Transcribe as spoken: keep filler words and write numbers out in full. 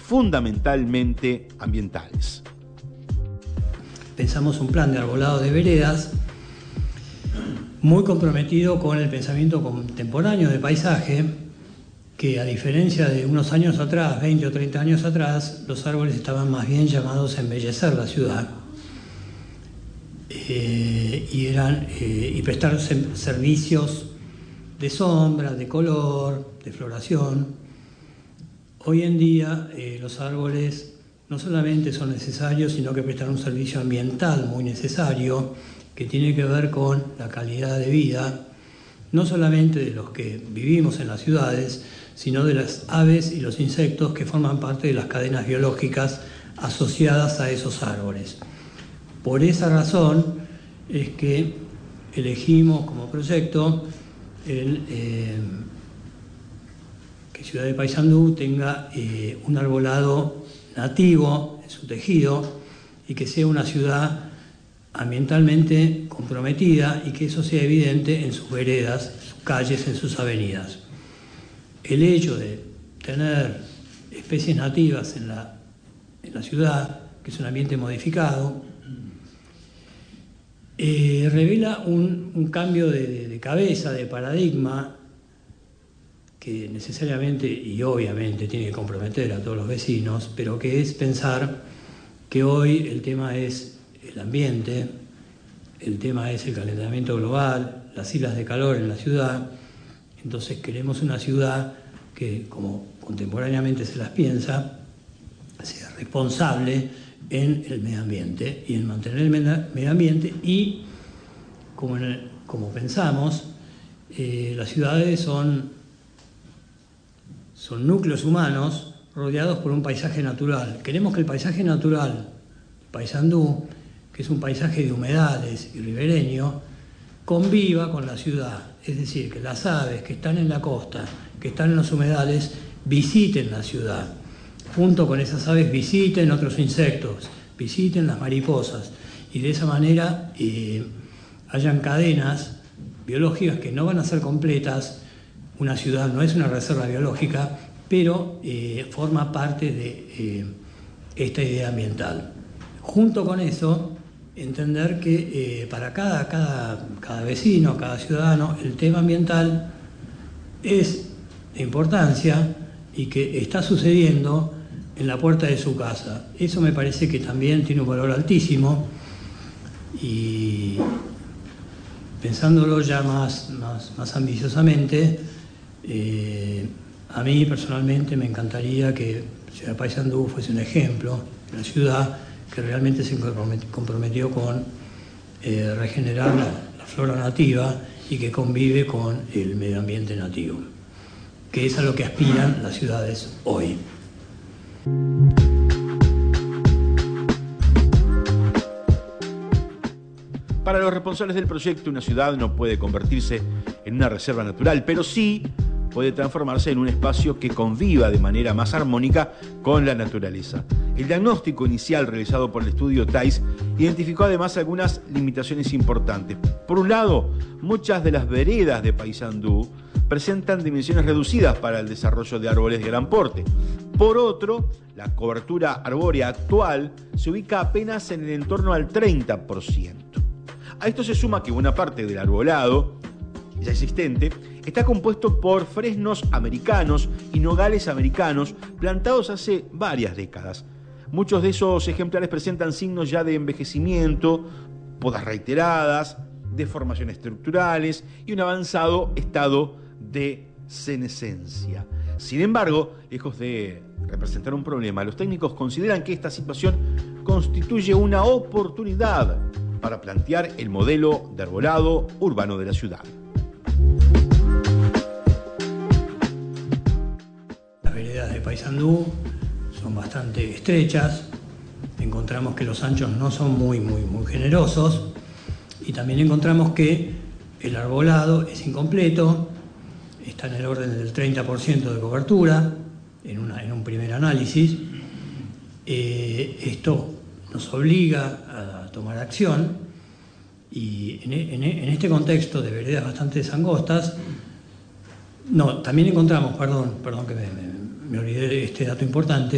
fundamentalmente ambientales. Pensamos un plan de arbolado de veredas muy comprometido con el pensamiento contemporáneo de paisaje, que a diferencia de unos años atrás, veinte o treinta años atrás, los árboles estaban más bien llamados a embellecer la ciudad eh, y, eran, eh, y prestar servicios de sombra, de color, de floración. Hoy en día eh, los árboles no solamente son necesarios, sino que prestan un servicio ambiental muy necesario, que tiene que ver con la calidad de vida, no solamente de los que vivimos en las ciudades, sino de las aves y los insectos que forman parte de las cadenas biológicas asociadas a esos árboles. Por esa razón es que elegimos como proyecto el, eh, que Ciudad de Paysandú tenga eh, un arbolado nativo en su tejido y que sea una ciudad ambientalmente comprometida y que eso sea evidente en sus veredas, en sus calles, en sus avenidas. El hecho de tener especies nativas en la, en la ciudad, que es un ambiente modificado, eh, revela un, un cambio de, de, de cabeza, de paradigma, que necesariamente y obviamente tiene que comprometer a todos los vecinos, pero que es pensar que hoy el tema es el ambiente, el tema es el calentamiento global, las islas de calor en la ciudad. Entonces queremos una ciudad que, como contemporáneamente se las piensa, sea responsable en el medio ambiente y en mantener el medio ambiente y, como, en el, como pensamos, eh, las ciudades son, son núcleos humanos rodeados por un paisaje natural. Queremos que el paisaje natural, Paysandú, que es un paisaje de humedales y ribereño, conviva con la ciudad. Es decir, que las aves que están en la costa, que están en los humedales, visiten la ciudad. Junto con esas aves visiten otros insectos, visiten las mariposas. Y de esa manera eh, hayan cadenas biológicas que no van a ser completas. Una ciudad no es una reserva biológica, pero eh, forma parte de eh, esta idea ambiental. Junto con eso, entender que eh, para cada, cada, cada vecino, cada ciudadano, el tema ambiental es de importancia y que está sucediendo en la puerta de su casa. Eso me parece que también tiene un valor altísimo y pensándolo ya más, más, más ambiciosamente, eh, a mí personalmente me encantaría que Ciudad de Paysandú fuese un ejemplo, una ciudad que realmente se comprometió con eh, regenerar la, la flora nativa y que convive con el medio ambiente nativo, que es a lo que aspiran las ciudades hoy. Para los responsables del proyecto, una ciudad no puede convertirse en una reserva natural, pero sí puede transformarse en un espacio que conviva de manera más armónica con la naturaleza. El diagnóstico inicial realizado por el estudio T A I S identificó además algunas limitaciones importantes. Por un lado, muchas de las veredas de Paysandú presentan dimensiones reducidas para el desarrollo de árboles de gran porte. Por otro, la cobertura arbórea actual se ubica apenas en el entorno al treinta por ciento. A esto se suma que buena parte del arbolado ya existente está compuesto por fresnos americanos y nogales americanos plantados hace varias décadas. Muchos de esos ejemplares presentan signos ya de envejecimiento, podas reiteradas, deformaciones estructurales y un avanzado estado de senescencia. Sin embargo, lejos de representar un problema, los técnicos consideran que esta situación constituye una oportunidad para plantear el modelo de arbolado urbano de la ciudad. Las veredas de Paysandú son bastante estrechas, encontramos que los anchos no son muy, muy, muy generosos y también encontramos que el arbolado es incompleto, está en el orden del treinta por ciento de cobertura en, una, en un primer análisis. Eh, esto nos obliga a tomar acción y en, en, en este contexto de veredas bastante angostas, no, también encontramos, perdón, perdón que me, me, me olvidé de este dato importante,